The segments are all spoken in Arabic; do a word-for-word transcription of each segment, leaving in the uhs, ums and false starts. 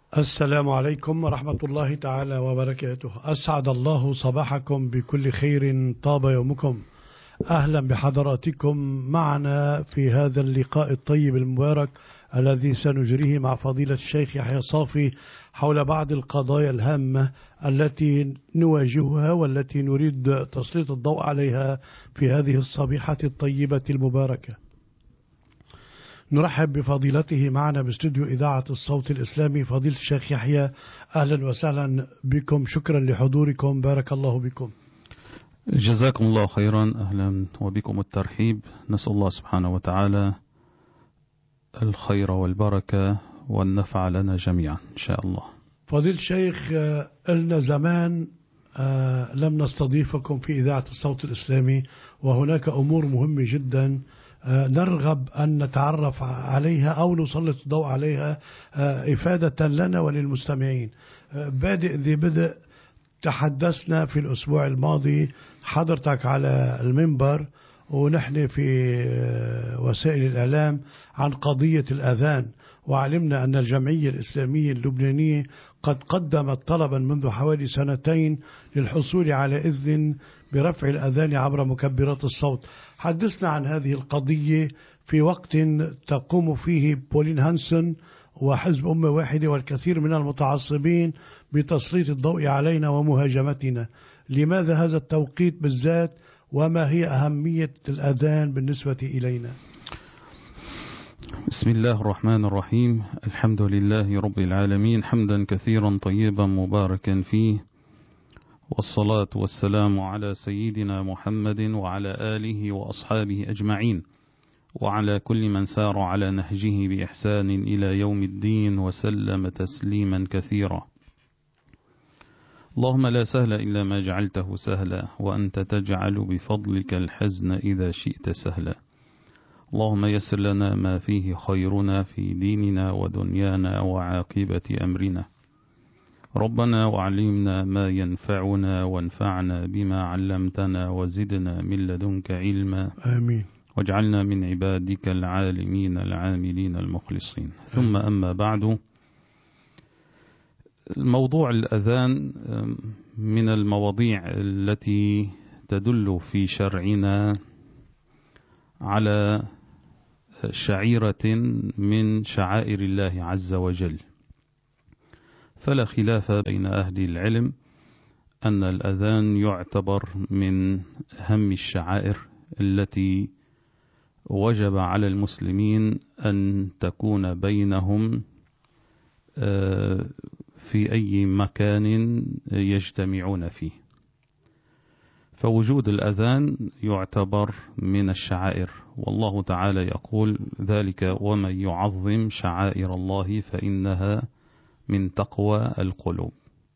السلام عليكم ورحمة الله تعالى وبركاته. أسعد الله صباحكم بكل خير، طاب يومكم. أهلا بحضراتكم معنا في هذا اللقاء الطيب المبارك الذي سنجريه مع فضيلة الشيخ يحيى صافي حول بعض القضايا الهامة التي نواجهها والتي نريد تسليط الضوء عليها في هذه الصبيحة الطيبة المباركة. نرحب بفضيلته معنا باستوديو إذاعة الصوت الإسلامي. فضيلة الشيخ يحيى، أهلا وسهلا بكم، شكرا لحضوركم، بارك الله بكم. جزاكم الله خيرا، أهلا وبكم الترحيب. نسأل الله سبحانه وتعالى الخير والبركة والنفع لنا جميعا إن شاء الله. فضيلة الشيخ، لنا زمان لم نستضيفكم في إذاعة الصوت الإسلامي، وهناك أمور مهمة جدا نرغب أن نتعرف عليها أو نسلط الضوء عليها إفادة لنا وللمستمعين. بادئ ذي بدء، تحدثنا في الأسبوع الماضي حضرتك على المنبر ونحن في وسائل الإعلام عن قضية الأذان، وعلمنا أن الجمعية الإسلامية اللبنانية قد قدمت طلبا منذ حوالي سنتين للحصول على إذن برفع الأذان عبر مكبرات الصوت. حدثنا عن هذه القضية في وقت تقوم فيه بولين هانسون وحزب أمة واحدة والكثير من المتعصبين بتسليط الضوء علينا ومهاجمتنا. لماذا هذا التوقيت بالذات، وما هي أهمية الأذان بالنسبة إلينا؟ بسم الله الرحمن الرحيم. الحمد لله رب العالمين، حمدا كثيرا طيبا مباركا فيه، والصلاة والسلام على سيدنا محمد وعلى آله وأصحابه أجمعين، وعلى كل من سار على نهجه بإحسان إلى يوم الدين وسلم تسليما كثيرا. اللهم لا سهل إلا ما جعلته سهلا، وأنت تجعل بفضلك الحزن إذا شئت سهلا. اللهم يسر لنا ما فيه خيرنا في ديننا ودنيانا وعاقبة أمرنا. ربنا وعلمنا ما ينفعنا وانفعنا بما علمتنا وزدنا من لدنك علما، آمين. واجعلنا من عبادك العالمين العاملين المخلصين. ثم أما بعد، الموضوع الأذان من المواضيع التي تدل في شرعنا على شعيرة من شعائر الله عز وجل، فلا خلاف بين أهل العلم أن الأذان يعتبر من أهم الشعائر التي وجب على المسلمين أن تكون بينهم في أي مكان يجتمعون فيه. فوجود الأذان يعتبر من الشعائر، والله تعالى يقول ذلك: ومن يعظم شعائر الله فإنها من تقوى القلوب.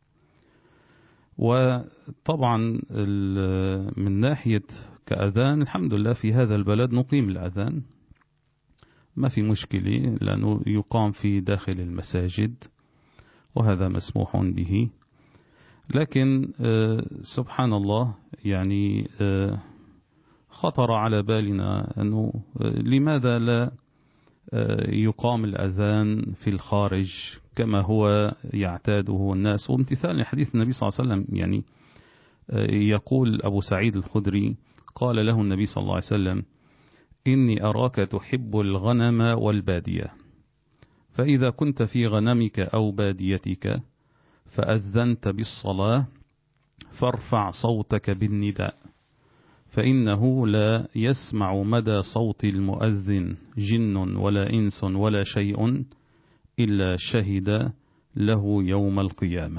وطبعا من ناحية كأذان، الحمد لله في هذا البلد نقيم الأذان، ما في مشكلة، لأنه يقام في داخل المساجد وهذا مسموح به. لكن سبحان الله، يعني خطر على بالنا أنه لماذا لا يقام الأذان في الخارج كما هو يعتاده الناس، وامتثال لحديث النبي صلى الله عليه وسلم. يعني يقول أبو سعيد الخدري قال له النبي صلى الله عليه وسلم: إني أراك تحب الغنم والبادية، فإذا كنت في غنمك أو باديتك فأذنت بالصلاة فارفع صوتك بالنداء، فإنه لا يسمع مدى صوت المؤذن جن ولا إنس ولا شيء إلا شهد له يوم القيامة.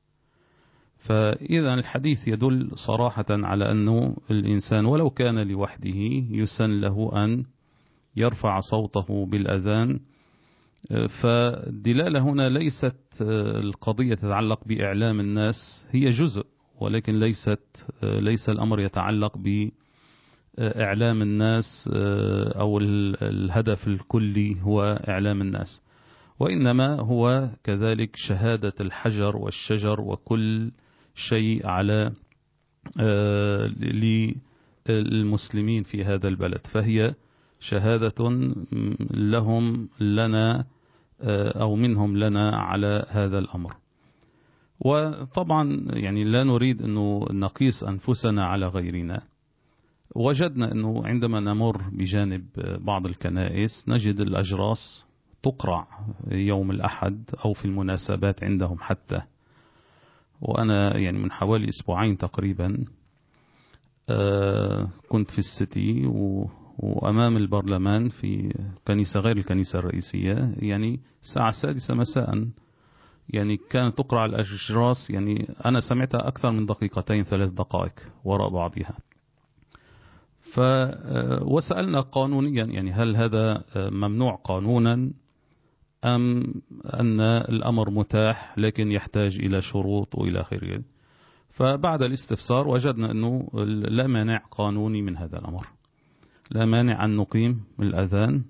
فإذا الحديث يدل صراحة على أنه الإنسان ولو كان لوحده يسن له أن يرفع صوته بالأذان. فالدلالة هنا ليست القضية تتعلق بإعلام الناس، هي جزء، ولكن ليست ليس الأمر يتعلق بإعلام الناس أو الهدف الكلي هو إعلام الناس، وإنما هو كذلك شهادة الحجر والشجر وكل شيء على للمسلمين في هذا البلد، فهي شهادة لهم لنا أو منهم لنا على هذا الأمر. وطبعا يعني لا نريد أنه نقيس أنفسنا على غيرنا. وجدنا أنه عندما نمر بجانب بعض الكنائس نجد الأجراس تقرع يوم الأحد أو في المناسبات عندهم حتى. وأنا يعني من حوالي أسبوعين تقريبا كنت في السيتي وأمام البرلمان في كنيسة غير الكنيسة الرئيسية، يعني الساعة السادسة مساء يعني كانت تقرع الأجراس، يعني أنا سمعتها أكثر من دقيقتين ثلاث دقائق وراء بعضها. ف وسألنا قانونيا يعني هل هذا ممنوع قانونا أم أن الأمر متاح لكن يحتاج إلى شروط وإلى آخره. فبعد الاستفسار وجدنا أنه لا مانع قانوني من هذا الأمر، لا مانع أن نقيم الأذان.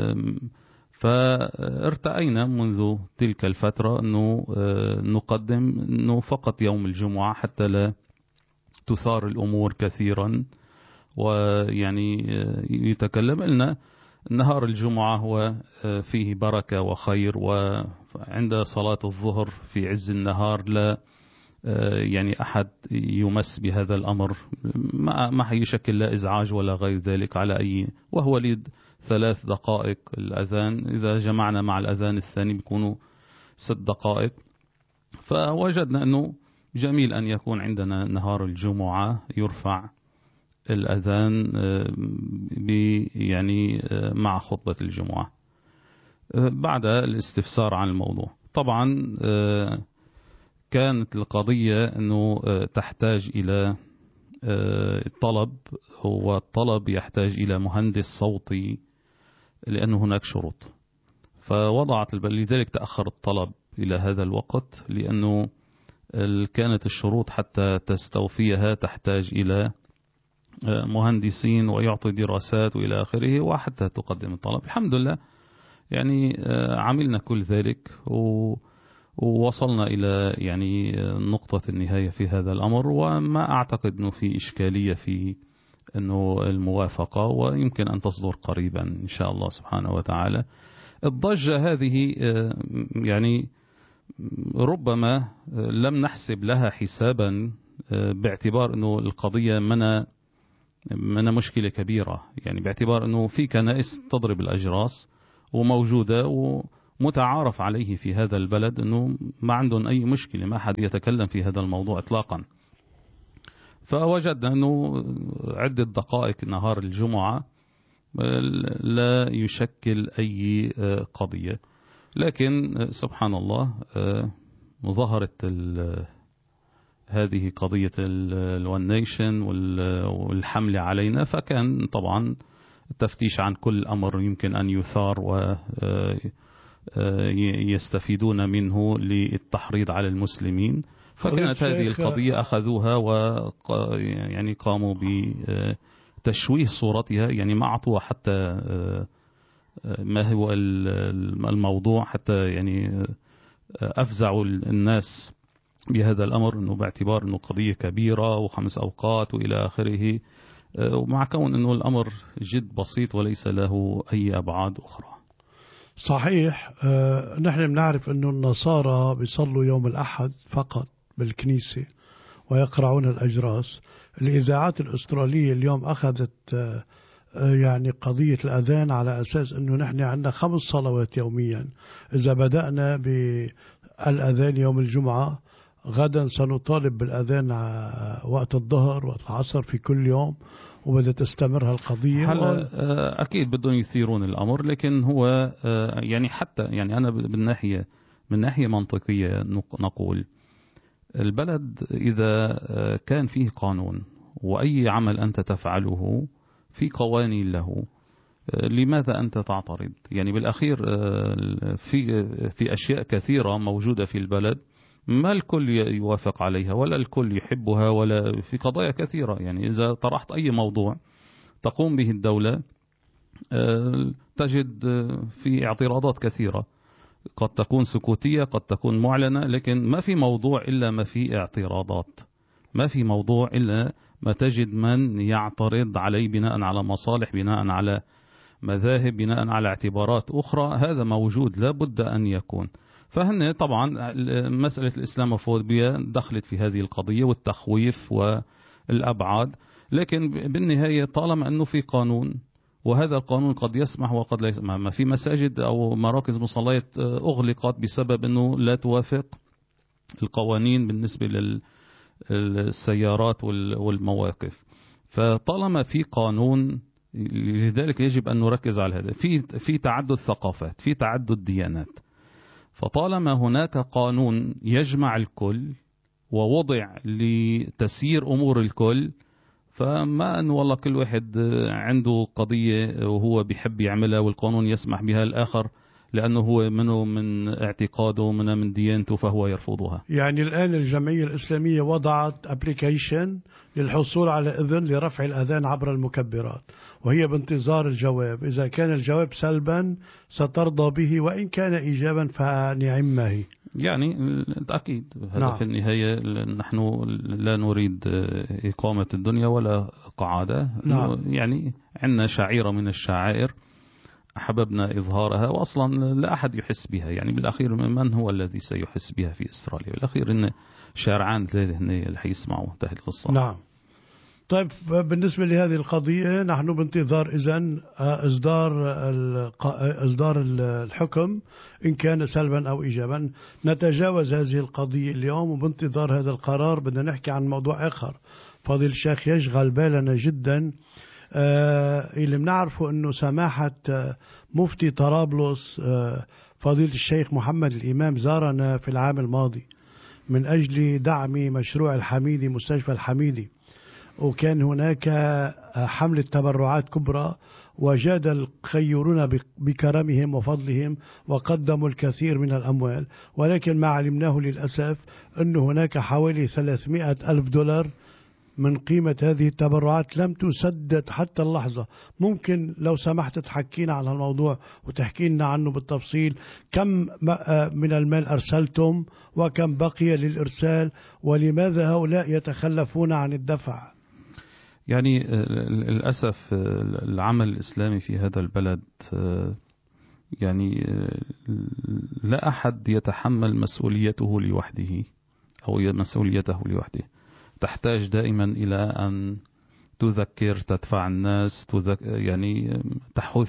فارتأينا منذ تلك الفترة أنه نقدم أنه فقط يوم الجمعة حتى لا تثار الأمور كثيرا. ويعني يتكلم لنا نهار الجمعة هو فيه بركة وخير، وعند صلاة الظهر في عز النهار لا يعني أحد يمس بهذا الأمر، ما حيشكل لا إزعاج ولا غير ذلك على أي، وهو ليد ثلاث دقائق الأذان، إذا جمعنا مع الأذان الثاني بيكونوا ست دقائق. فوجدنا أنه جميل أن يكون عندنا نهار الجمعة يرفع الأذان يعني مع خطبة الجمعة بعد الاستفسار عن الموضوع. طبعا كانت القضية أنه تحتاج إلى طلب، هو الطلب يحتاج إلى مهندس صوتي لأنه هناك شروط. فوضعت لذلك تأخر الطلب إلى هذا الوقت، لأنه كانت الشروط حتى تستوفيها تحتاج إلى مهندسين ويعطي دراسات وإلى آخره وحتى تقدم الطلب. الحمد لله يعني عملنا كل ذلك ووصلنا إلى يعني نقطة النهاية في هذا الأمر، وما أعتقد أنه في إشكالية في أنه الموافقة، ويمكن أن تصدر قريبا إن شاء الله سبحانه وتعالى. الضجة هذه يعني ربما لم نحسب لها حسابا باعتبار أنه القضية من من مشكلة كبيرة، يعني باعتبار أنه في كنائس تضرب الأجراس وموجودة ومتعارف عليه في هذا البلد أنه ما عندهم أي مشكلة، ما حد يتكلم في هذا الموضوع إطلاقا. فوجدنا أنه عدة دقائق نهار الجمعة لا يشكل أي قضية. لكن سبحان الله ظهرت هذه قضية الون نيشن والحملة علينا، فكان طبعا التفتيش عن كل أمر يمكن أن يثار ويستفيدون منه للتحريض على المسلمين. فكانت هذه القضية أخذوها ويعني قاموا بتشويه صورتها، يعني ما أعطوها حتى ما هو الموضوع، حتى يعني أفزعوا الناس بهذا الأمر، أنه باعتبار أنه قضية كبيرة وخمس أوقات وإلى آخره، ومع كون أنه الأمر جد بسيط وليس له أي أبعاد أخرى. صحيح. آه نحن بنعرف أنه النصارى بيصلوا يوم الأحد فقط بالكنيسة ويقرعون الأجراس. الإذاعات الأسترالية اليوم أخذت آه يعني قضية الأذان على أساس أنه نحن عندنا خمس صلوات يوميا. إذا بدأنا بالأذان يوم الجمعة، غدا سنطالب بالأذان وقت الظهر وقت العصر في كل يوم، وبدأ تستمر هالقضية. هلا أكيد بدهم يثيرون الأمر، لكن هو يعني حتى يعني أنا بالناحية من ناحية منطقية نقول البلد إذا كان فيه قانون وأي عمل أنت تفعله في قوانين له، لماذا أنت تعترض؟ يعني بالأخير في في أشياء كثيرة موجودة في البلد ما الكل يوافق عليها ولا الكل يحبها، ولا في قضايا كثيرة. يعني إذا طرحت أي موضوع تقوم به الدولة تجد في اعتراضات كثيرة، قد تكون سكوتية قد تكون معلنة، لكن ما في موضوع إلا ما في اعتراضات، ما في موضوع إلا ما تجد من يعترض عليه بناء على مصالح، بناء على مذاهب بناء على اعتبارات أخرى، هذا موجود لا بد أن يكون. فهن طبعا مسألة الإسلاموفوبيا دخلت في هذه القضية والتخويف والأبعاد، لكن بالنهاية طالما أنه في قانون، وهذا القانون قد يسمح وقد لا يسمح. ما في مساجد أو مراكز مصليات أغلقت بسبب أنه لا توافق القوانين بالنسبة للسيارات والمواقف. فطالما في قانون، لذلك يجب أن نركز على هذا. في في تعدد ثقافات، في تعدد ديانات، فطالما هناك قانون يجمع الكل ووضع لتسيير أمور الكل، فما أن والله كل واحد عنده قضية وهو بيحب يعملها والقانون يسمح بها، الآخر لأنه هو منه من اعتقاده منه من ديانته فهو يرفضها. يعني الآن الجمعية الإسلامية وضعت أبليكيشن للحصول على إذن لرفع الأذان عبر المكبرات، وهي بانتظار الجواب. إذا كان الجواب سلبا سترضى به، وإن كان إيجابا فنعم ما هي. يعني أكيد هذا نعم. في النهاية نحن لا نريد إقامة الدنيا ولا قعادة. نعم. يعني عندنا شعيرة من الشعائر أحببنا إظهارها، وأصلا لا أحد يحس بها. يعني بالأخير من هو الذي سيحس بها في أستراليا؟ بالأخير إن شارعان ثلاثة هن اللي حيسمعوا تحت القصة. نعم. طيب بالنسبة لهذه القضية نحن بانتظار إذن إصدار إصدار الحكم إن كان سلبا أو إيجابا. نتجاوز هذه القضية اليوم، وبانتظار هذا القرار بدنا نحكي عن موضوع آخر فضيل الشيخ يشغل بالنا جدا. آه اللي بنعرفه أنه سماحة آه مفتي طرابلس آه فضيلة الشيخ محمد الإمام زارنا في العام الماضي من أجل دعم مشروع الحميدي، مستشفى الحميدي، وكان هناك حملة تبرعات كبرى، وجاد الخيرون بكرمهم وفضلهم وقدموا الكثير من الأموال، ولكن ما علمناه للأسف أن هناك حوالي ثلاثمائة ألف دولار من قيمة هذه التبرعات لم تسدد حتى اللحظة. ممكن لو سمحت تحكينا عن الموضوع وتحكي لنا عنه بالتفصيل؟ كم من المال أرسلتم وكم بقي للإرسال، ولماذا هؤلاء يتخلفون عن الدفع؟ يعني للأسف العمل الإسلامي في هذا البلد يعني لا أحد يتحمل مسؤوليته لوحده أو مسؤوليته لوحده. تحتاج دائما إلى أن تذكر، تدفع الناس، يعني تحث.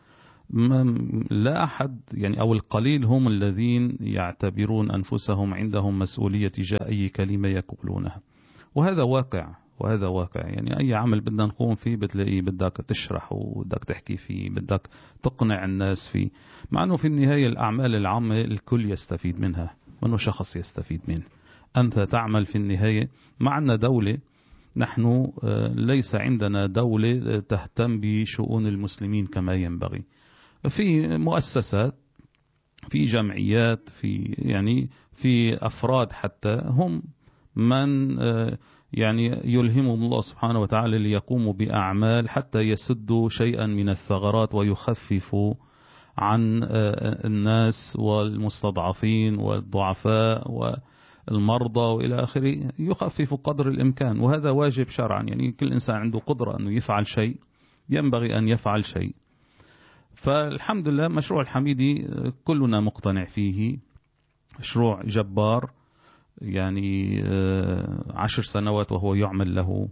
لا أحد يعني أو القليل هم الذين يعتبرون أنفسهم عندهم مسؤولية تجاه أي كلمة يقولونها، وهذا واقع وهذا واقع. يعني أي عمل بدنا نقوم فيه بتلاقيه بدك تشرح وبدك تحكي فيه، بدك تقنع الناس فيه، مع أنه في النهاية الأعمال العامة الكل يستفيد منها، وأنه شخص يستفيد منه. أنت تعمل في النهاية. معنا دولة، نحن ليس عندنا دولة تهتم بشؤون المسلمين كما ينبغي. في مؤسسات، في جمعيات، في يعني في أفراد حتى هم من يعني يلهمهم الله سبحانه وتعالى ليقوموا بأعمال حتى يسدوا شيئا من الثغرات ويخففوا عن الناس والمستضعفين والضعفاء والمرضى وإلى آخره، يخففوا قدر الإمكان، وهذا واجب شرعا. يعني كل إنسان عنده قدرة أنه يفعل شيء، ينبغي أن يفعل شيء. فالحمد لله مشروع الحميدي كلنا مقتنع فيه، مشروع جبار. يعني عشر سنوات وهو يعمل له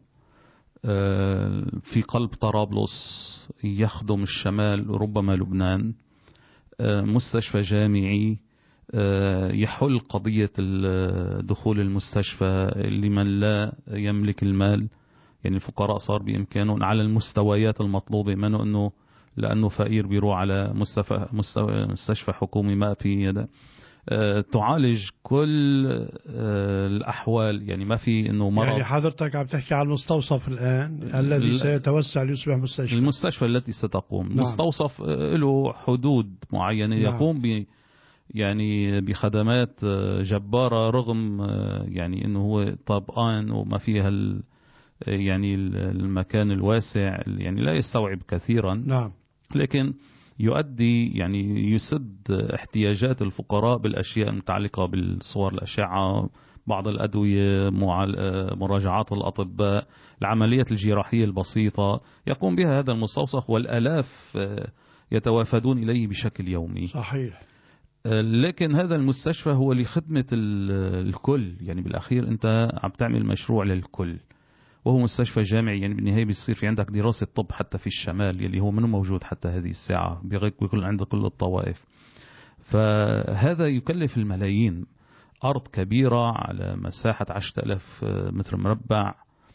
في قلب طرابلس، يخدم الشمال ربما لبنان، مستشفى جامعي يحل قضية دخول المستشفى لمن لا يملك المال. يعني الفقراء صار بإمكانهم على المستويات المطلوبة، منه أنه لأنه فقير بيروح على مستشفى, مستشفى حكومي ما في يده. تعالج كل الأحوال، يعني ما في إنه مرض. يعني حضرتك عم تحكي عن المستوصف الآن الذي سيتوسع ليصبح مستشفى، المستشفى التي ستقوم. نعم. مستوصف له حدود معينة. نعم. يقوم ب يعني بخدمات جبارة، رغم يعني إنه هو طبقان وما فيها يعني المكان الواسع، يعني لا يستوعب كثيرا. نعم. لكن يؤدي يعني يسد احتياجات الفقراء بالأشياء المتعلقة بالصور الأشعة، بعض الأدوية، مراجعات الأطباء، العمليات الجراحية البسيطة يقوم بها هذا المستوصف، والآلاف يتوافدون إليه بشكل يومي. صحيح. لكن هذا المستشفى هو لخدمة الكل، يعني بالأخير أنت عم تعمل مشروع للكل، وهو مستشفى جامعي. يعني بالنهاية بيصير في عندك دراسة طب حتى في الشمال يلي هو منه موجود حتى هذه الساعة، بيكون عند كل الطوائف. فهذا يكلف الملايين، أرض كبيرة على مساحة عشرة آلاف متر مربع،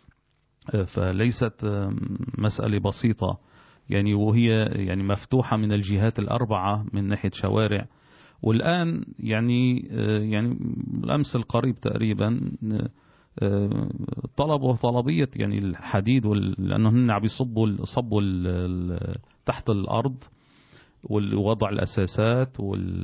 فليست مسألة بسيطة يعني، وهي يعني مفتوحة من الجهات الأربعة من ناحية شوارع. والآن يعني يعني الأمس القريب تقريبا طلبوا طلبية يعني الحديد، لأنه هن عم يصبوا صبوا تحت الأرض ووضع الأساسات،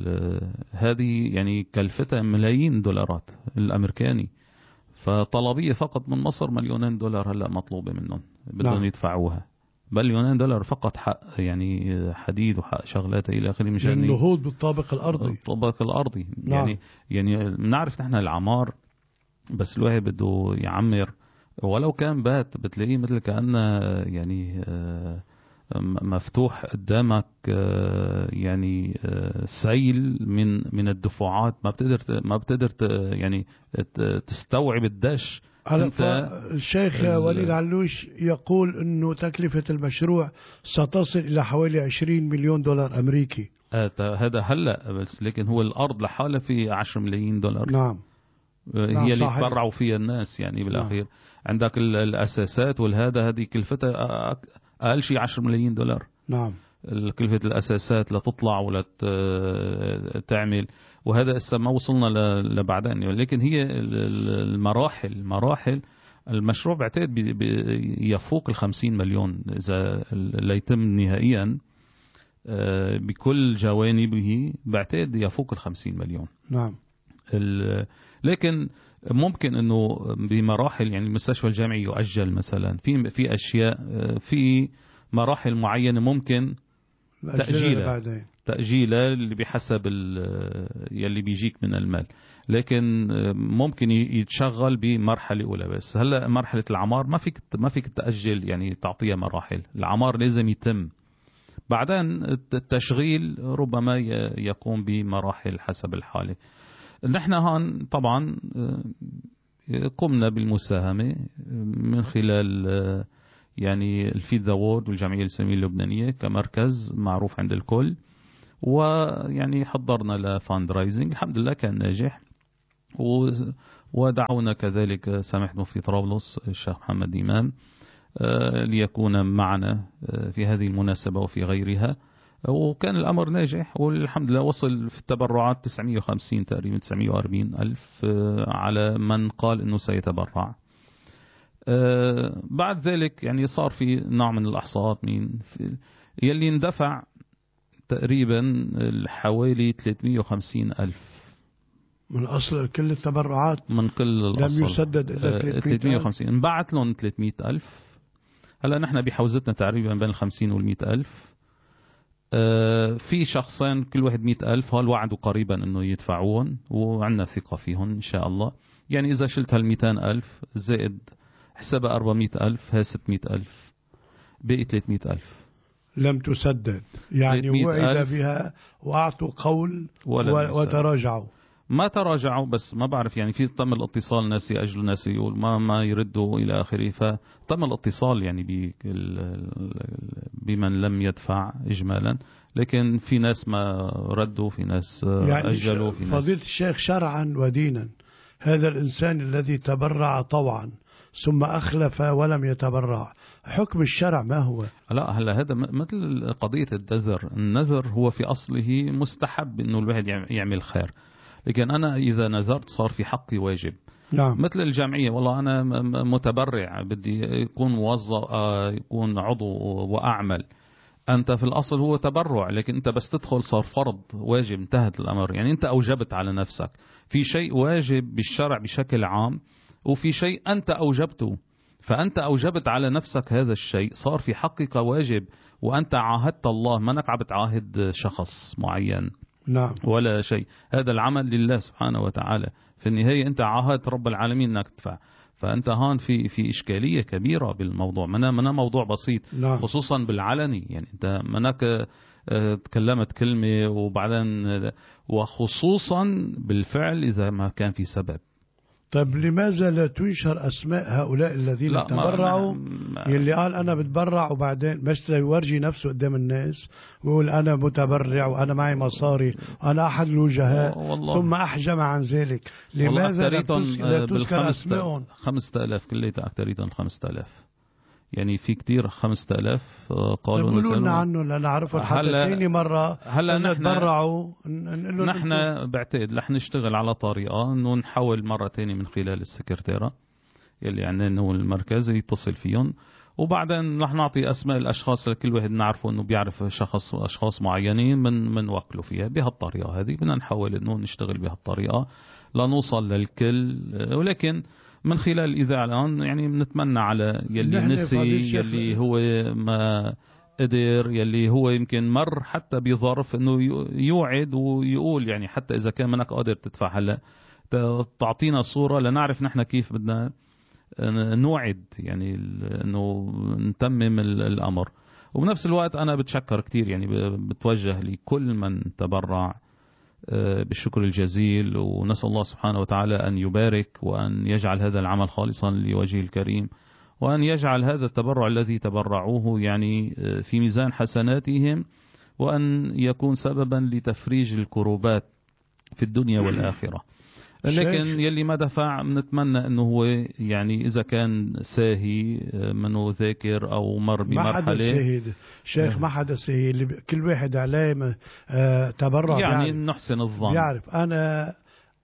وهذه يعني كلفتها ملايين دولارات الأمريكاني. فطلبية فقط من مصر مليونين دولار هلأ مطلوبة منهم، بدهم يدفعوها مليونين دولار فقط حق يعني حديد وحق شغلات إلى آخره، مشان النهوض بالطابق الأرضي. الطابق الأرضي. نعم. يعني يعني بنعرف نحن العمار، بس الواحد بده يعمر ولو كان بات بتلاقيه مثل كأنه يعني مفتوح قدامك يعني سيل من من الدفعات، ما بتقدر ما بتقدر يعني تستوعب الدش. انت الشيخ وليد علوش يقول انه تكلفة المشروع ستصل الى حوالي عشرين مليون دولار امريكي. هذا هلا بس، لكن هو الارض لحالها في عشرة ملايين دولار. نعم. هي نعم اللي يتبرعوا فيها الناس يعني بالاخير. نعم. عندك الاساسات والهذا، هذه كلفتها اقل شيء عشرة ملايين دولار. نعم. كلفة الاساسات لا تطلع ولا تعمل، وهذا لسه ما وصلنا لبعدين. لكن هي المراحل المراحل المشروع بعتقد يفوق الخمسين مليون إذا لا يتم نهائيا بكل جوانبه، بعتقد يفوق الخمسين مليون. نعم. لكن ممكن انه بمراحل، يعني المستشفى الجامعي يؤجل مثلا في في اشياء في مراحل معينة ممكن تأجيلها تأجيلها اللي بحسب يلي بيجيك من المال، لكن ممكن يتشغل بمرحلة أولى. بس هلا مرحلة العمار ما فيك ما فيك تأجل يعني تعطيها مراحل، العمار لازم يتم، بعدين التشغيل ربما يقوم بمراحل حسب الحالة. نحن هون طبعا قمنا بالمساهمة من خلال يعني الفيد ذا وورد والجمعية الإسلامية اللبنانية كمركز معروف عند الكل، ويعني حضرنا لفاند رايزنج الحمد لله كان ناجح، ودعونا كذلك سماحة مفتي طرابلس الشيخ محمد إمام ليكون معنا في هذه المناسبة وفي غيرها، وكان الأمر ناجح والحمد لله. وصل في التبرعات تسعمائة وخمسين تقريبا تسعمائة وأربعين ألف على من قال أنه سيتبرع. بعد ذلك يعني صار في نوع من الأحصاءات مين يلي اندفع تقريبا حوالي ثلاثمائة وخمسين ألف من أصل كل التبرعات، من كل الأصل لم يسدد إلا ثلاثمائة وخمسين، انبعت لهم ثلاثمائة ألف. هلا نحن بحوزتنا تقريبا بين الخمسين والمئة ألف. في شخصين كل واحد مئة ألف، هال وعدوا قريبا أنه يدفعون وعندنا ثقة فيهم إن شاء الله. يعني إذا شلت هالمئتين ألف زائد حسابها أربعمائة ألف هي ستمائة ألف، باقي ثلاثمائة ألف لم تسدد، يعني وعد بها وأعطوا قول وتراجعوا. ما تراجعوا بس ما بعرف يعني في تم الاتصال، ناس يأجلوا ناس يقول ما ما يردوا إلى آخره، فتم الاتصال يعني بمن لم يدفع إجمالا، لكن في ناس ما ردوا، في ناس يعني أجلوا، في ناس. فضيلة الشيخ شرعا ودينا هذا الإنسان الذي تبرع طوعا ثم أخلف ولم يتبرع، حكم الشرع ما هو؟ لا هلا هذا مثل قضية النذر، النذر هو في أصله مستحب إنه الواحد يعمل خير، لكن أنا إذا نذرت صار في حقي واجب. نعم. مثل الجمعية، والله أنا متبرع بدي يكون موظف يكون عضو وأعمل، أنت في الأصل هو تبرع، لكن أنت بس تدخل صار فرض واجب، انتهت الأمر. يعني أنت أوجبت على نفسك في شيء واجب بالشرع بشكل عام، وفي شيء أنت أوجبته، فأنت أوجبت على نفسك هذا الشيء صار في حقك واجب، وأنت عاهدت الله، ما نك عم بتعاهد شخص معين. نعم. ولا شيء. هذا العمل لله سبحانه وتعالى، في النهاية أنت عاهدت رب العالمين أنك تدفع، فأنت هون في في إشكالية كبيرة بالموضوع، منا منا موضوع بسيط. نعم. خصوصا بالعلني، يعني أنت منك تكلمت كلمة وبعدين، وخصوصا بالفعل إذا ما كان في سبب. طيب لماذا لا تنشر أسماء هؤلاء الذين تبرعوا؟ يلي قال أنا بتبرع وبعدين بس يورجي نفسه قدام الناس ويقول أنا متبرع وأنا معي مصاري وأنا أحد الوجهاء، ثم أحجم عن ذلك. لماذا لا تذكر أسمائهم؟ خمسة آلاف كليتها أكتريتهم خمسة آلاف، يعني في كتير خمسة آلاف قالوا قولوا لنا عنه لنعرفه حتى ثاني مرة هلا نحن تبرعوا. نحن بعتقد رح نشتغل على طريقة انه نحاول مرة تاني من خلال السكرتيرة يلي عندنا المركز يتصل فيهم، وبعدين رح نعطي اسماء الاشخاص لكل واحد نعرفه انه بيعرف شخص اشخاص معينين من من وكله فيها. بهالطريقة هذه بدنا نحاول انه نشتغل بهالطريقة لنوصل للكل، ولكن من خلال الإذاعة الآن يعني بنتمنى على يلي نسي، يلي هو ما قدر، يلي هو يمكن مر حتى بظرف انه يوعد ويقول، يعني حتى اذا كان منك قادر تدفع هلا تعطينا صورة لنعرف نحن كيف بدنا نوعد، يعني انه نتمم الامر. وبنفس الوقت انا بتشكر كتير، يعني بتوجه لكل من تبرع بالشكر الجزيل، ونسأل الله سبحانه وتعالى أن يبارك وأن يجعل هذا العمل خالصا لوجهه الكريم، وأن يجعل هذا التبرع الذي تبرعوه يعني في ميزان حسناتهم، وأن يكون سببا لتفريج الكروبات في الدنيا والآخرة. لكن يلي ما دفع نتمنى أنه هو يعني إذا كان ساهي منه ذاكر أو مر بمرحلة، ما حدا ساهي شيخ، ما حدا ساهي، اللي كل واحد عليه آه تبرع يعني نحسن الظن. بيعرف أنا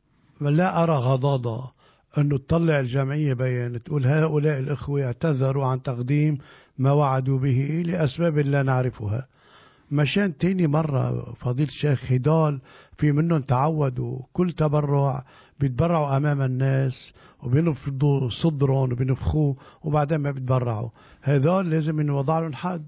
لا أرى غضاضة أنه تطلع الجمعية بيان تقول هؤلاء الإخوة اعتذروا عن تقديم ما وعدوا به لأسباب لا نعرفها. مشان تاني مرة فضيل الشيخ هدال في منهم تعودوا كل تبرع بيتبرعوا أمام الناس وبينفضوا صدرهم وبينفخوه وبعدين ما بيتبرعوا. هذول لازم نوضع لهم حد.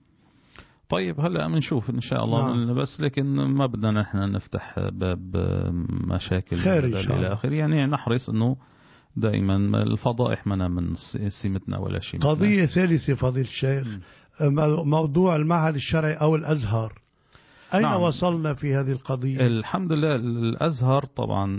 طيب هلا بنشوف ان شاء الله. نعم. بس لكن ما بدنا نحن نفتح باب مشاكل الى اخره، يعني نحرص انه دائما الفضائح منا من سمتنا ولا شيء. قضية ثالثة فضيل الشيخ، موضوع المعهد الشرعي أو الأزهر، أين نعم. وصلنا في هذه القضية؟ الحمد لله الأزهر طبعا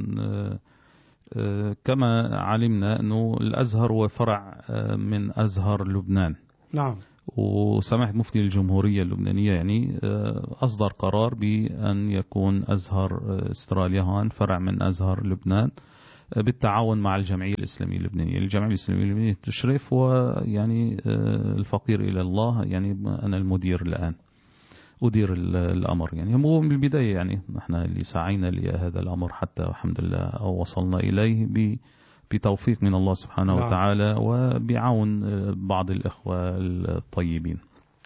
كما علمنا أنه الأزهر هو فرع من أزهر لبنان. نعم. وسماحة مفتي الجمهورية اللبنانية يعني أصدر قرار بأن يكون أزهر استراليا هون فرع من أزهر لبنان بالتعاون مع الجمعية الإسلامية اللبنانية. الجمعية الإسلامية اللبنانية تشرف، ويعني الفقير إلى الله، يعني أنا المدير الآن أدير الأمر. يعني هو من البداية يعني نحن اللي سعينا لهذا الأمر حتى الحمد لله أو وصلنا إليه بتوفيق من الله سبحانه نعم. وتعالى وبعون بعض الإخوة الطيبين.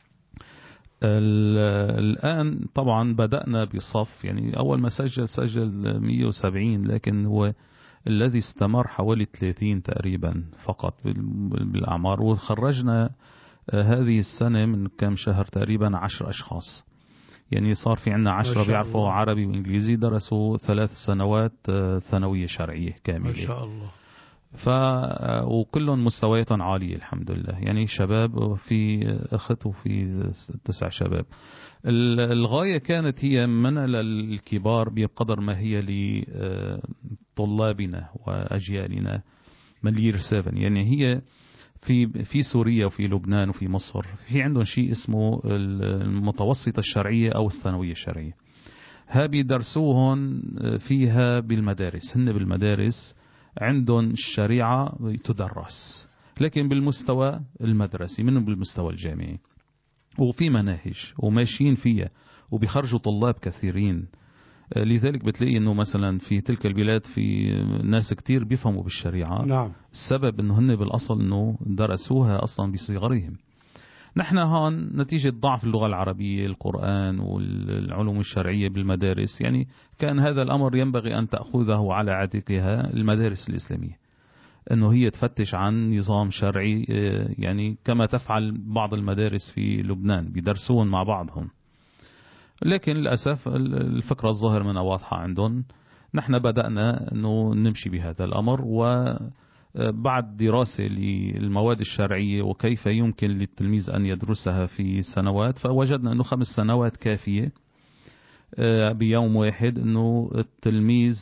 الآن طبعا بدأنا بصف، يعني أول ما سجل سجل مئة وسبعين، لكن هو الذي استمر حوالي ثلاثين تقريبا فقط بالأعمار. وخرجنا هذه السنة من كم شهر تقريبا عشر أشخاص، يعني صار في عنا عشرة بيعرفوا عربي وإنجليزي، درسوا ثلاث سنوات ثانوية شرعية كاملة ما شاء الله. ف وكلهم مستوياتهم عالية الحمد لله، يعني شباب وفي أخت وفي تسع شباب. الغاية كانت هي من للكبار بقدر ما هي لطلابنا وأجيالنا من يير سفن. يعني هي في في سوريا وفي لبنان وفي مصر في عندهم شيء اسمه المتوسطة الشرعية أو الثانوية الشرعية، ها بيدرسوهن فيها بالمدارس. هن بالمدارس عندهم الشريعة تدرس، لكن بالمستوى المدرسي منهم بالمستوى الجامعي، وفي مناهج وماشيين فيها وبيخرجوا طلاب كثيرين. لذلك بتلاقي انه مثلا في تلك البلاد في ناس كتير بيفهموا بالشريعة. نعم. السبب انه هن بالاصل انه درسوها اصلا بصغرهم. نحن هون نتيجة ضعف اللغة العربية، القرآن والعلوم الشرعية بالمدارس، يعني كان هذا الأمر ينبغي أن تأخذه على عاتقها المدارس الإسلامية، أنه هي تفتش عن نظام شرعي، يعني كما تفعل بعض المدارس في لبنان بيدرسون مع بعضهم. لكن للأسف الفكرة الظاهر منها واضحة عندهم. نحن بدأنا أنه نمشي بهذا الأمر، وبعد دراسة للمواد الشرعية وكيف يمكن للتلميذ أن يدرسها في سنوات، فوجدنا أنه خمس سنوات كافية بيوم واحد أنه التلميذ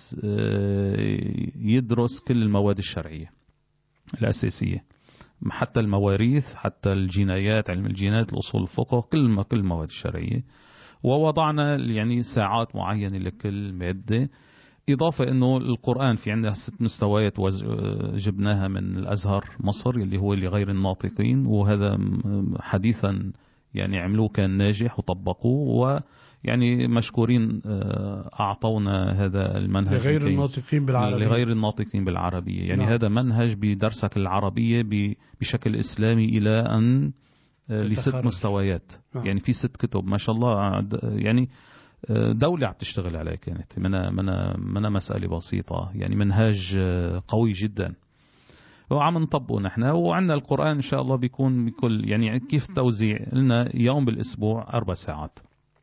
يدرس كل المواد الشرعية الأساسية، حتى المواريث، حتى الجنايات، علم الجنايات، الأصول الفقه، كل كل المواد الشرعية. ووضعنا يعني ساعات معينة لكل مادة، إضافة أنه القرآن في عندنا ست مستويات جبناها من الأزهر مصر اللي هو لغير الناطقين، وهذا حديثا يعني عملوه كان ناجح وطبقوه، ويعني مشكورين أعطونا هذا المنهج لغير الناطقين بالعربية. لغير الناطقين بالعربية يعني نعم. هذا منهج بدرسك العربية بشكل إسلامي إلى أن لست مستويات. نعم. يعني في ست كتب ما شاء الله، يعني دولة عم تشتغل عليها، كانت منا منا منا مسألة بسيطة، يعني منهاج قوي جدا وعم نطبقه نحن. وعندنا القرآن إن شاء الله بيكون بكل يعني كيف توزيع لنا يوم بالأسبوع أربع ساعات،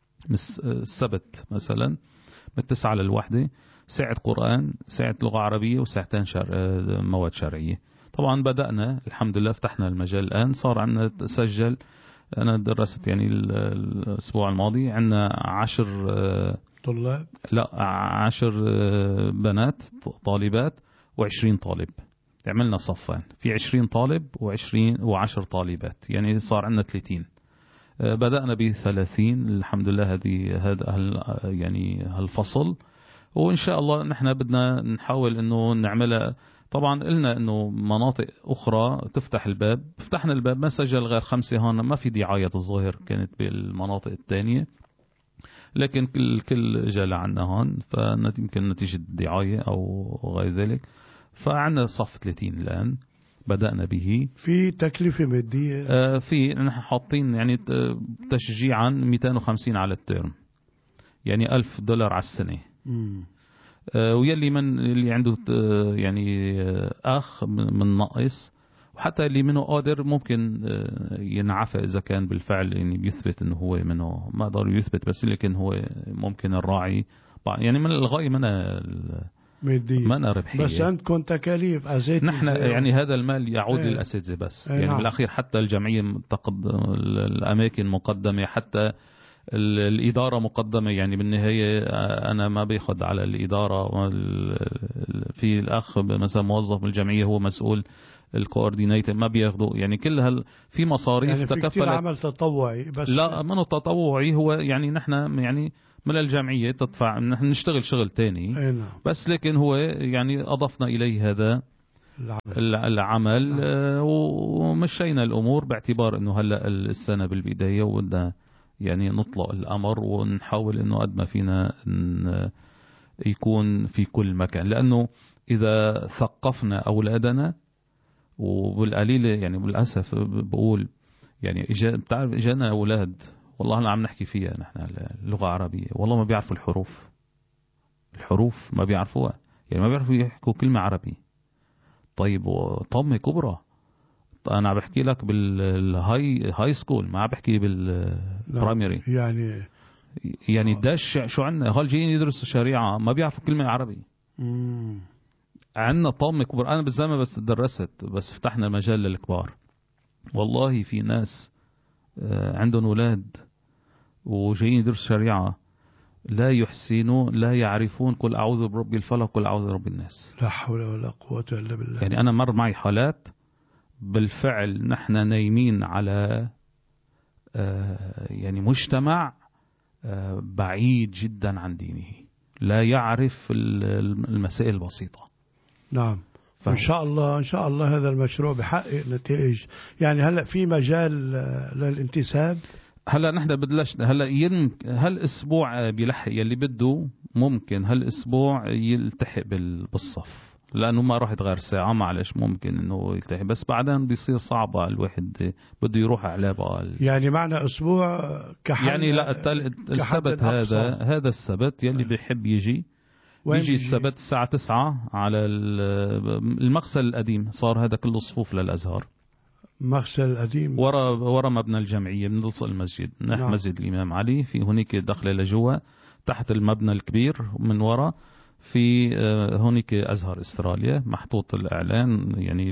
السبت مثلا من التسعة للوحدة ساعة قرآن، ساعة لغة عربية، وساعتين شر... مواد شرعية. طبعا بدأنا الحمد لله، فتحنا المجال الآن، صار عندنا تسجل. أنا درست يعني الأسبوع الماضي عندنا عشر طلاب، لا عشر بنات طالبات وعشرين طالب. عملنا صفان في عشرين طالب وعشرين وعشر طالبات، يعني صار عندنا ثلاثين. بدأنا بثلاثين الحمد لله، هذه هذا يعني هالفصل، وإن شاء الله نحن بدنا نحاول إنه نعملها. طبعا قلنا إنه مناطق أخرى تفتح الباب، فتحنا الباب، ما سجل غير خمسة هون، ما في دعاية الظاهر كانت بالمناطق الثانية، لكن كل كل جاء لعنا هون، فيمكن نتيجة الدعاية أو غير ذلك. فعنا صف ثلاثين الآن بدأنا به. في تكلفة مادية؟ آه في نحن حاطين يعني تشجيعا مئتين وخمسين على الترم، يعني ألف دولار على السنة. مم. آه ويلي من اللي عنده يعني أخ من ناقص، وحتى اللي منه قادر ممكن ينعفى إذا كان بالفعل يعني بيثبت إنه هو منه ما قدر يثبت، بس لكن هو ممكن الراعي يعني من الغاية منها مادية، ما ربحية، بس عندكم تكاليف أساتذة نحن يعني هذا المال يعود ايه. للأساتذة بس. ايه يعني نعم. بالأخير حتى الجمعية متقدم، الأماكن مقدمة، حتى الإدارة مقدمة. يعني بالنهاية أنا ما بيخد على الإدارة، في الأخ مثلا موظف من الجمعية هو مسؤول الكوردينيتر، ما بياخدوا يعني كل هال في مصاريف يعني في تكفلت. كتير عمل تطوعي، بس لا منه تطوعي، هو يعني نحن يعني من الجمعية تدفع، نحن نشتغل شغل تاني. ايه نعم. بس لكن هو يعني أضفنا إليه هذا العمل, العمل نعم. ومشينا الأمور باعتبار أنه هلأ السنة بالبداية، وبدنا يعني نطلق الأمر ونحاول أنه قد ما فينا يكون في كل مكان، لأنه إذا ثقفنا أولادنا، وبالقليل يعني بالأسف بقول يعني إجا بتعرف إجانا أولاد والله أنا عم نحكي فيها نحن اللغة العربية، والله ما بيعرفوا الحروف الحروف ما بيعرفوها، يعني ما بيعرفوا يحكوا كلمة عربي. طيب وطمة كبرى، أنا عم بحكي لك بالهاي هاي سكول، ما عم بحكي بالبرايمري. يعني يعني داش شو عنا هال جايين يدرسوا الشريعة ما بيعرفوا كلمة عربي. مم. عنا طامة كبرى. أنا بالزمن بس درست، بس فتحنا مجال للكبار، والله في ناس عندهم أولاد وجايين يدرسوا شريعة لا يحسنون لا يعرفون قل أعوذ برب الفلق قل أعوذ برب الناس. لا حول ولا قوة إلا بالله. يعني أنا مر معي حالات بالفعل نحن نايمين على يعني مجتمع بعيد جدا عن دينه، لا يعرف المسائل البسيطة. نعم. إن شاء الله إن شاء الله هذا المشروع بحقق نتائج. يعني هلأ في مجال للانتساب. هلا نحن بدلش هلا ين هالاسبوع بيلحق يلي بده، ممكن هالاسبوع يلتحق بالصف، لانه ما راح يتغير ساعه، معلش ممكن انه يلتحق، بس بعدين بيصير صعبه، الواحد بده يروح على بقى. يعني معنا اسبوع كحل يعني لا السبت هذا هذا السبت يلي بيحب يجي بيجي السبت الساعه تسعة على المغسل القديم، صار هذا كله صفوف للازهر. مغسل القديم ورا ورا مبنى الجمعية بنلصق المسجد، نحن نعم. مسجد الإمام علي في هناك دخلة لجوا تحت المبنى الكبير من ورا في هناك أزهر استراليا محطوط الإعلان يعني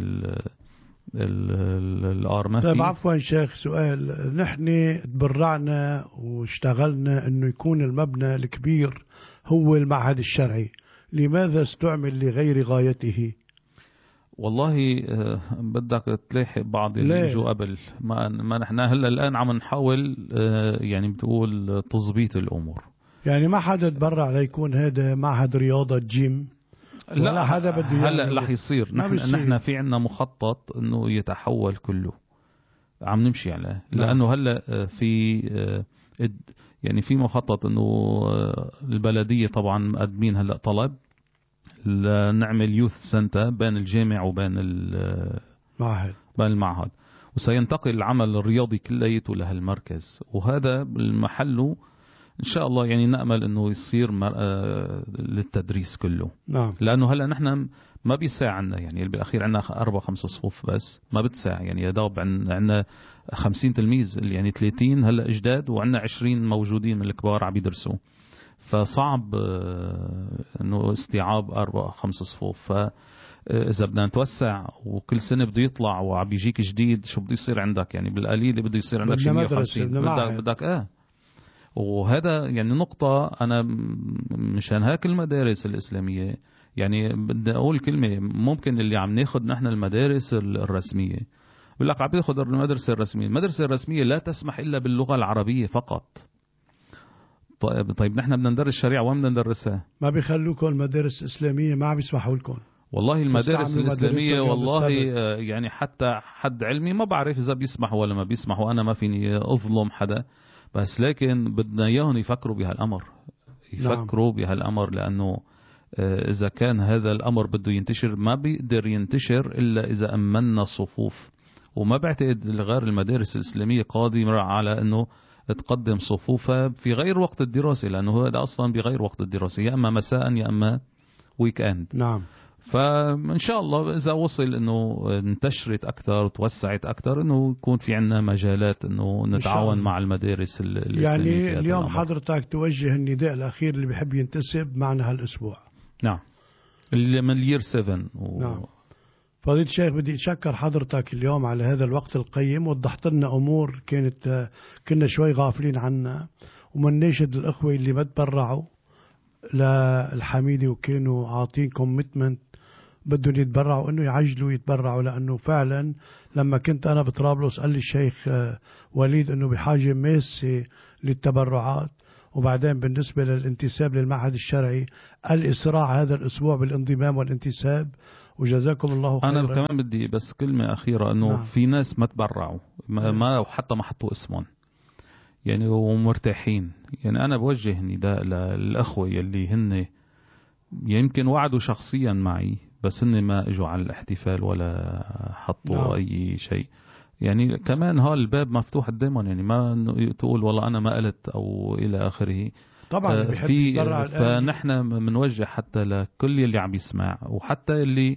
الآر. طيب عفوا شيخ سؤال، نحن تبرعنا واشتغلنا انه يكون المبنى الكبير هو المعهد الشرعي، لماذا استعمل لغير غايته؟ والله بدك تلاحق بعض اللي اجوا قبل ما, ما نحن هلا الآن عم نحاول يعني بتقول تظبيط الأمور. يعني ما حدا تبرع ليكون هذا معهد رياضة جيم؟ لا حدا بده هلا رح يصير. نحن نحن في عندنا مخطط انه يتحول كله، عم نمشي عليه. لانه هلا في يعني في مخطط انه البلديه طبعا مقدمين هلا طلب لنعمل يوث سنتر بين الجامع وبين المعهد بين المعهد، وسينتقل العمل الرياضي كليته لهالمركز، وهذا المحل إن شاء الله يعني نأمل أنه يصير للتدريس كله. نعم. لأنه هلأ نحن ما بيساع عنا يعني بالأخير عنا أربع خمس صفوف بس ما بتساع يعني يا دوب عنا خمسين تلميذ يعني ثلاثين هلأ جداد وعنا عشرين موجودين من الكبار عم يدرسوا، فصعب أنه استيعاب أربع خمس صفوف. فإذا بدنا نتوسع وكل سنة بده يطلع وعم بيجيك جديد شو بده يصير عندك يعني بالقليل بده يصير عندك شيء مية وخمسين بدك بدك آه وهذا يعني نقطة. أنا مشان هاك المدارس الإسلامية يعني بدي أقول كلمة، ممكن اللي عم ناخد نحن المدارس الرسمية بقول لك عم بياخد المدرسة الرسمية، المدرسة الرسمية لا تسمح إلا باللغة العربية فقط. طيب طيب نحن بدنا ندرس الشريعة وين بدنا ندرسها؟ ما بيخلوكم المدارس الإسلامية ما عم يسمحوا لكم؟ والله المدارس الإسلامية والله يعني حتى حد علمي ما بعرف إذا بيسمحوا ولا ما بيسمحوا، أنا ما فيني أظلم حدا، بس لكن بدنا إياهم يفكروا بهالأمر يفكروا نعم. بهالأمر لأنه إذا كان هذا الأمر بده ينتشر ما بيقدر ينتشر إلا إذا أمنا صفوف، وما بعتقد غير المدارس الإسلامية قادرة على أنه تقدم صفوفها في غير وقت الدراسة، لأنه هذا أصلا بغير وقت الدراسة يا أما مساء يا أما ويك أند. نعم. فإن شاء الله إذا وصل إنه انتشرت أكثر وتوسعت أكثر إنه يكون في عنا مجالات إنه نتعاون مع المدارس الإسلامية. يعني اليوم حضرتك توجه النداء الأخير اللي بيحب ينتسب معنا هالأسبوع. نعم اللي من الير سبعة و... نعم. فضيلة الشيخ بدي أشكر حضرتك اليوم على هذا الوقت القيم، وضحت لنا أمور كانت كنا شوي غافلين عنها، ومن نشد الأخوة اللي ما تبرعوا للحميدي وكانوا عاطين كوميتمنت بدهم يتبرعوا انه يعجلوا يتبرعوا، لانه فعلا لما كنت انا بطرابلس قال لي الشيخ وليد انه بحاجه ماسه للتبرعات. وبعدين بالنسبه للانتساب للمعهد الشرعي الاسراع هذا الاسبوع بالانضمام والانتساب، وجزاكم الله خيرا. انا كمان بدي بس كلمه اخيره انه نعم. في ناس ما تبرعوا ما, ما وحتى ما حطوا اسمهم يعني ومرتاحين. يعني انا بوجه نداء للاخوه يلي هن يمكن وعدوا شخصيا معي بس هن ما اجوا على الاحتفال ولا حطوا نعم. اي شيء. يعني كمان ها الباب مفتوح قدامهم، يعني ما تقول والله انا ما قلت او الى اخره. طبعا في فنحن بنوجه حتى لكل اللي عم يسمع وحتى اللي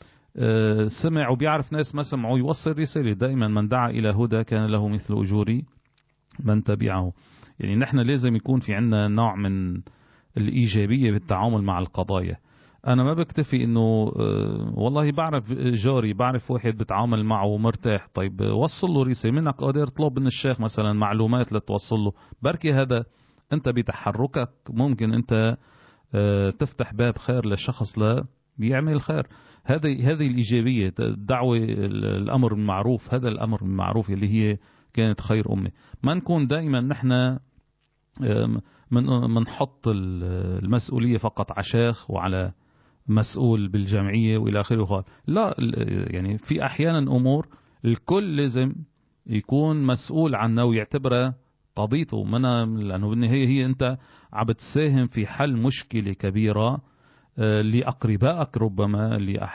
سمع وبيعرف ناس ما سمعوا يوصل رسالة. دائما من دعا الى هدى كان له مثل اجور من تبعه. يعني نحن لازم يكون في عندنا نوع من الإيجابية بالتعامل مع القضايا. أنا ما بكتفي إنه والله بعرف جاري بعرف واحد بتعامل معه مرتاح، طيب وصل له رسالة منك قادر اطلب من الشيخ مثلا معلومات لتوصل له، بركي هذا أنت بتحركك ممكن أنت تفتح باب خير للشخص لا بيعمل خير. هذه هذه الإيجابية الدعوة الأمر بالمعروف، هذا الأمر بالمعروف اللي هي كانت خير أمي. ما نكون دائما نحن من منحط المسؤولية فقط على شيخ وعلى مسؤول بالجمعية وإلى آخره. لا، يعني في أحيانا أمور الكل لازم يكون مسؤول عنها ويعتبرها قضيته منها، لأنه بالنهاية هي أنت عم بتساهم في حل مشكلة كبيرة لأقربائك ربما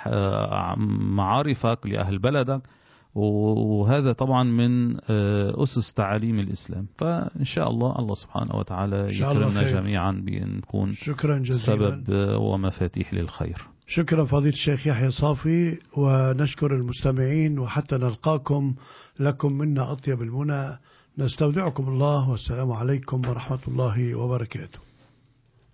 لمعارفك لأهل بلدك، وهذا طبعا من أسس تعاليم الإسلام. فإن شاء الله الله سبحانه وتعالى يكرمنا جميعا بأن نكون سبب ومفاتيح للخير. شكرا فضيلة الشيخ يحيى صافي، ونشكر المستمعين، وحتى نلقاكم لكم منا أطيب المنى. نستودعكم الله، والسلام عليكم ورحمة الله وبركاته.